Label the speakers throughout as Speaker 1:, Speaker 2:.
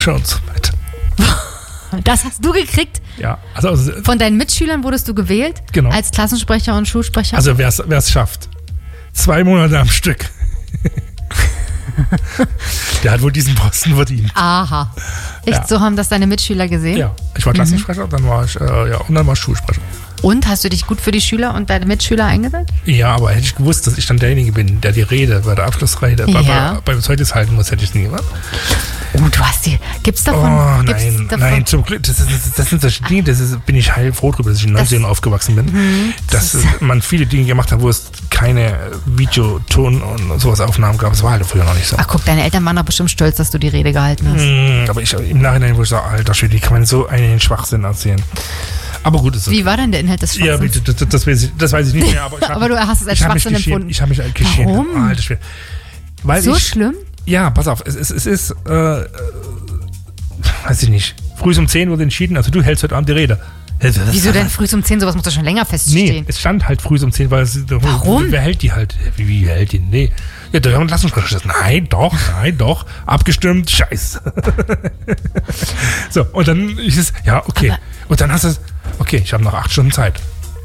Speaker 1: Klassensprecher und so weiter.
Speaker 2: Das hast du gekriegt?
Speaker 1: Ja, also
Speaker 2: Von deinen Mitschülern wurdest du gewählt?
Speaker 1: Genau.
Speaker 2: Als Klassensprecher und Schulsprecher?
Speaker 1: also wer es schafft. 2 Monate am Stück. Der hat wohl diesen Posten verdient.
Speaker 2: Aha. Echt,
Speaker 1: Ja.
Speaker 2: so haben das deine Mitschüler gesehen?
Speaker 1: Ja, ich war Klassensprecher, dann war ich, und dann war ich Schulsprecher.
Speaker 2: Und, hast du dich gut für die Schüler und deine Mitschüler eingesetzt?
Speaker 1: Ja, aber hätte ich gewusst, dass ich dann derjenige bin, der die Rede bei der Abschlussrede
Speaker 2: Ja.
Speaker 1: beim Zeugnis halten muss, hätte ich es nie gemacht.
Speaker 2: Oh, du hast die. Gibt's davon?
Speaker 1: Oh
Speaker 2: gibt's
Speaker 1: nein,
Speaker 2: davon?
Speaker 1: nein, zum Glück, das sind solche Dinge, bin ich heilfroh drüber, dass ich in 90ern aufgewachsen bin. Dass man viele Dinge gemacht hat, wo es keine Videoton und sowas Aufnahmen gab. Das war halt früher noch nicht so.
Speaker 2: Ach guck, deine Eltern waren doch bestimmt stolz, dass du die Rede gehalten hast.
Speaker 1: Aber ich im Nachhinein, wo ich sage, alter Schwede, wie kann man so einen Schwachsinn erzählen? Aber gut, ist okay.
Speaker 2: Wie war denn der Inhalt des
Speaker 1: Ja,
Speaker 2: Schwachsinns?
Speaker 1: bitte, das weiß ich nicht mehr. Aber,
Speaker 2: Aber du hast es als Schwachsinn empfunden.
Speaker 1: Ich habe mich geschämt.
Speaker 2: Warum?
Speaker 1: Alter Schwede. Weil
Speaker 2: So schlimm?
Speaker 1: Ja, pass auf, es ist, weiß ich nicht, früh um 10 wurde entschieden, also du hältst heute Abend die Rede.
Speaker 2: Wieso denn früh um 10? Sowas muss doch schon länger feststehen.
Speaker 1: Nee, es stand halt früh um 10, weil
Speaker 2: Warum?
Speaker 1: Wer hält die halt? Wie hält die? Nee. Ja, da haben wir Klassensprecher. Nein, doch. Abgestimmt, scheiße. So, und dann ist es, ja, okay. Und dann hast du es, okay, ich habe noch 8 Stunden Zeit.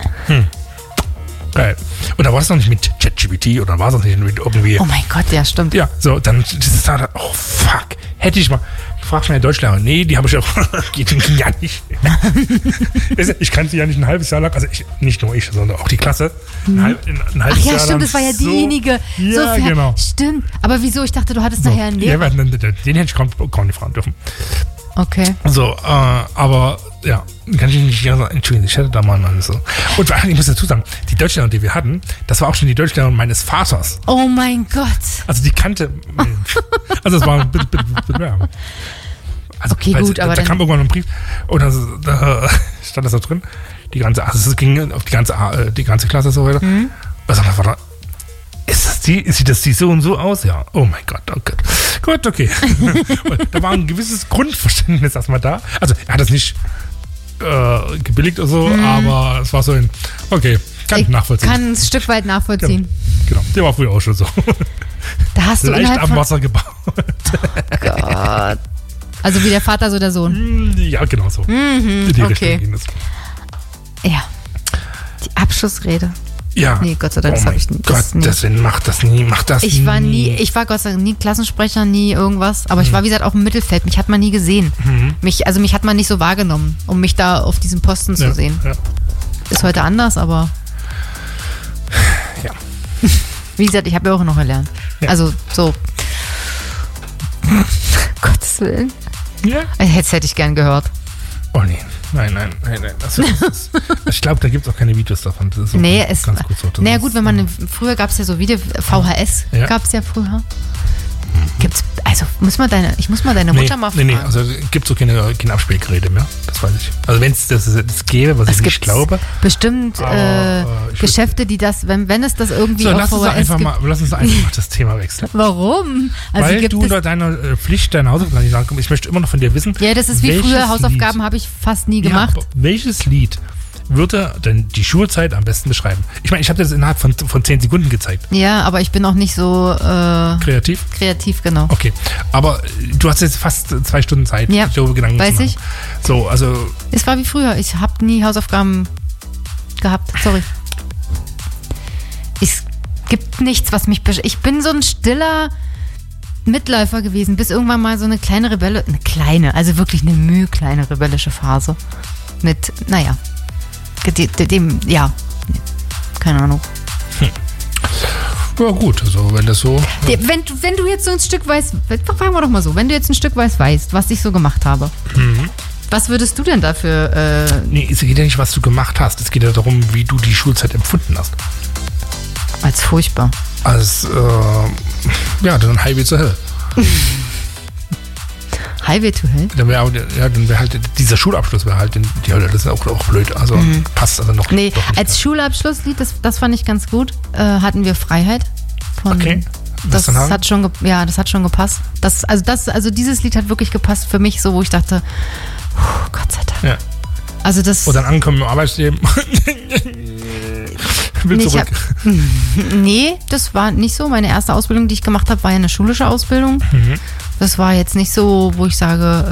Speaker 1: Geil. Und da war es noch nicht mit ChatGPT oder war es noch nicht mit irgendwie.
Speaker 2: Oh mein Gott, ja, stimmt.
Speaker 1: Ja, so, dann ist da, oh fuck, hätte ich mal. Du fragst meine Deutschlehrer, nee, die habe ich auch, geht ja nicht. Ich kannte ja nicht ein halbes Jahr lang, also nicht nur ich, sondern auch die Klasse. Ein halbes
Speaker 2: Ach ja,
Speaker 1: Jahr
Speaker 2: stimmt,
Speaker 1: lang
Speaker 2: das war ja
Speaker 1: so,
Speaker 2: diejenige.
Speaker 1: Ja,
Speaker 2: so
Speaker 1: genau.
Speaker 2: Stimmt. Aber wieso? Ich dachte, du hattest
Speaker 1: So,
Speaker 2: nachher einen Lehrer.
Speaker 1: ja, den hätte ich kaum nicht fragen dürfen.
Speaker 2: Okay.
Speaker 1: So, aber ja, kann ich nicht sagen, entschuldigen, ich hätte da mal so. Und ich muss dazu sagen, die Deutschlehrerin, die wir hatten, das war auch schon die Deutschlehrerin meines Vaters.
Speaker 2: Oh mein Gott.
Speaker 1: Also die kannte, also das war ein bisschen ja. Also,
Speaker 2: Okay, gut, aber
Speaker 1: da
Speaker 2: dann-
Speaker 1: kam irgendwann ein Brief und da stand das da drin. Also es ging auf die ganze Klasse so weiter. Also mein Vater, sieht das die so und so aus? Ja. Oh mein Gott, oh Gott. Gut, okay. Und da war ein gewisses Grundverständnis erstmal da. Also er hat das nicht gebilligt oder so, aber es war so ein, okay, kann ich nachvollziehen.
Speaker 2: Kann ein Stück weit nachvollziehen.
Speaker 1: Genau, der war früher auch schon so.
Speaker 2: Da hast du
Speaker 1: Leicht
Speaker 2: innerhalb
Speaker 1: am
Speaker 2: von...
Speaker 1: Wasser gebaut.
Speaker 2: Gott. Also wie der Vater, so der Sohn.
Speaker 1: Ja, genau so. In die
Speaker 2: okay.
Speaker 1: Richtung ging das.
Speaker 2: Ja. Die Abschlussrede.
Speaker 1: Ja.
Speaker 2: Nee, Gott sei Dank, das
Speaker 1: oh
Speaker 2: habe ich
Speaker 1: mein
Speaker 2: nie.
Speaker 1: Gott,
Speaker 2: das nie.
Speaker 1: deswegen macht das nie.
Speaker 2: Ich war Gott sei Dank nie Klassensprecher, nie irgendwas. Aber ich war, wie gesagt, auch im Mittelfeld. Mich hat man nie gesehen. Mich hat man nicht so wahrgenommen, um mich da auf diesem Posten zu sehen.
Speaker 1: Ja.
Speaker 2: Ist heute anders, aber
Speaker 1: Ja.
Speaker 2: wie gesagt, ich habe ja auch noch gelernt.
Speaker 1: Ja.
Speaker 2: Also so. Gottes Willen.
Speaker 1: Ja.
Speaker 2: Jetzt hätte ich gern gehört.
Speaker 1: Oh nee. Nein. Ich glaube, da gibt es auch keine Videos davon. Das ist
Speaker 2: Nee,
Speaker 1: ganz gut so.
Speaker 2: Naja gut, wenn man früher gab es ja so Video, VHS
Speaker 1: Ja.
Speaker 2: gab es ja früher. Gibt's, also ich muss mal deine Mutter mal fragen.
Speaker 1: Nee, also gibt es so keine Abspielgeräte mehr. Das weiß ich. Also wenn es das gäbe, was
Speaker 2: Es
Speaker 1: ich
Speaker 2: gibt
Speaker 1: nicht glaube.
Speaker 2: bestimmt
Speaker 1: Aber, ich
Speaker 2: Geschäfte, die das, wenn es das irgendwie
Speaker 1: So,
Speaker 2: auf
Speaker 1: lass uns
Speaker 2: VHS
Speaker 1: einfach
Speaker 2: gibt.
Speaker 1: mal das Thema wechseln.
Speaker 2: Warum? Also
Speaker 1: Weil
Speaker 2: gibt
Speaker 1: du
Speaker 2: es,
Speaker 1: unter deiner Pflicht deine Hausaufgaben nicht sagen, ich möchte immer noch von dir wissen.
Speaker 2: ja, das ist wie
Speaker 1: welches
Speaker 2: früher, Hausaufgaben
Speaker 1: Lied,
Speaker 2: habe ich fast nie gemacht.
Speaker 1: Ja, aber welches Lied würde denn die Schulzeit am besten beschreiben? Ich meine, ich habe das innerhalb von 10 Sekunden gezeigt.
Speaker 2: Ja, aber ich bin auch nicht so
Speaker 1: Kreativ?
Speaker 2: kreativ, genau.
Speaker 1: Okay. Aber du hast jetzt fast 2 Stunden Zeit,
Speaker 2: Ja,
Speaker 1: dich darüber Gedanken
Speaker 2: weiß
Speaker 1: zu machen.
Speaker 2: ich.
Speaker 1: So, also
Speaker 2: Es war wie früher. Ich habe nie Hausaufgaben gehabt. Sorry. Es gibt nichts, was mich... Ich bin so ein stiller Mitläufer gewesen, bis irgendwann mal so eine kleine, also wirklich eine kleine rebellische Phase. Mit, naja, keine Ahnung.
Speaker 1: ja gut, also wenn das so...
Speaker 2: Wenn du jetzt so ein Stück weißt, fragen wir doch mal so, wenn du jetzt ein Stück weißt, was ich so gemacht habe, was würdest du denn dafür...
Speaker 1: Nee, es geht ja nicht, was du gemacht hast. Es geht ja darum, wie du die Schulzeit empfunden hast.
Speaker 2: als furchtbar.
Speaker 1: Als, dann Highway zur Hölle.
Speaker 2: Highway to Hell?
Speaker 1: Dann wäre halt dieser Schulabschluss wäre halt die Hölle. Das ist auch blöd. Also passt also noch.
Speaker 2: Nee,
Speaker 1: doch nicht
Speaker 2: als Schulabschlusslied, das fand ich ganz gut, hatten wir Freiheit.
Speaker 1: Okay.
Speaker 2: Das hat schon gepasst. Also dieses Lied hat wirklich gepasst für mich, so wo ich dachte, Gott sei Dank.
Speaker 1: Ja.
Speaker 2: Also das.
Speaker 1: Und dann ankommen im Arbeitsleben. Will
Speaker 2: Nee,
Speaker 1: zurück.
Speaker 2: Nee, das war nicht so. Meine erste Ausbildung, die ich gemacht habe, war ja eine schulische Ausbildung. Das war jetzt nicht so, wo ich sage,